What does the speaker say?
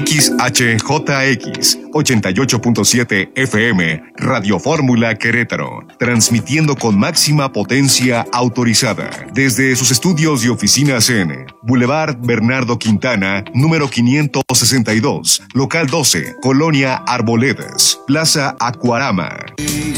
XHJX 88.7 FM, Radio Fórmula Querétaro, transmitiendo con máxima potencia autorizada desde sus estudios y oficinas en Boulevard Bernardo Quintana, número 562, local 12, Colonia Arboledas, Plaza Acuarama.